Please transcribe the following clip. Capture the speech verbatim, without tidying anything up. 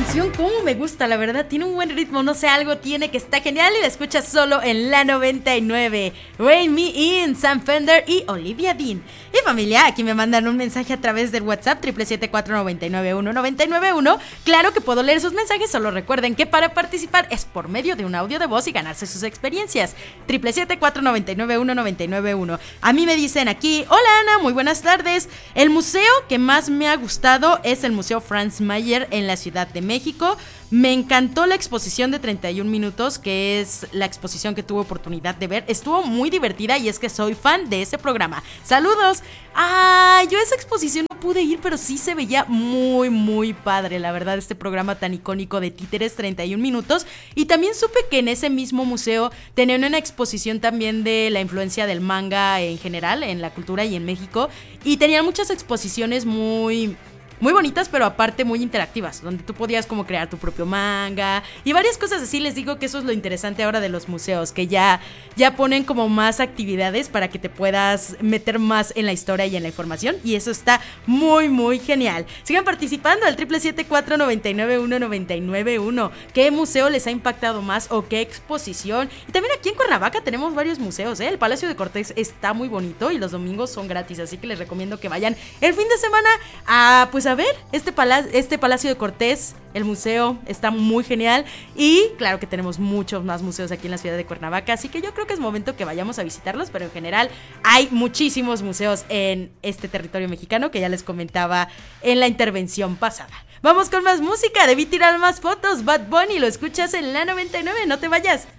canción, cómo me gusta, la verdad, tiene un buen ritmo, no sé, algo tiene que está genial y la escuchas solo en la noventa y nueve. Rain Me In, Sam Fender y Olivia Dean. Y familia, aquí me mandan un mensaje a través del WhatsApp siete siete siete, cuatro nueve nueve, uno nueve nueve uno. Claro que puedo leer sus mensajes, solo recuerden que para participar es por medio de un audio de voz y ganarse sus experiencias. siete siete siete, cuatro nueve nueve, uno nueve nueve uno. A mí me dicen aquí, hola Ana, muy buenas tardes. El museo que más me ha gustado es el Museo Franz Mayer en la Ciudad de México. Me encantó la exposición de treinta y un minutos, que es la exposición que tuve oportunidad de ver. Estuvo muy divertida y es que soy fan de ese programa. ¡Saludos! Ah, yo a esa exposición no pude ir, pero sí se veía muy, muy padre, la verdad, este programa tan icónico de títeres, treinta y un minutos. Y también supe que en ese mismo museo tenían una exposición también de la influencia del manga en general, en la cultura y en México. Y tenían muchas exposiciones muy... muy bonitas, pero aparte muy interactivas, donde tú podías como crear tu propio manga y varias cosas así. Les digo que eso es lo interesante ahora de los museos, que ya, ya ponen como más actividades para que te puedas meter más en la historia y en la información, y eso está muy, muy genial. Sigan participando al siete siete siete, cuatro nueve nueve, uno nueve nueve uno. ¿Qué museo les ha impactado más o qué exposición? Y también aquí en Cuernavaca tenemos varios museos, ¿eh? El Palacio de Cortés está muy bonito y los domingos son gratis, así que les recomiendo que vayan el fin de semana a, pues, a ver este, pala- este Palacio de Cortés. El museo está muy genial y claro que tenemos muchos más museos aquí en la ciudad de Cuernavaca, así que yo creo que es momento que vayamos a visitarlos, pero en general hay muchísimos museos en este territorio mexicano que ya les comentaba en la intervención pasada. Vamos con más música, debí tirar más fotos, Bad Bunny, lo escuchas en la noventa y nueve, no te vayas.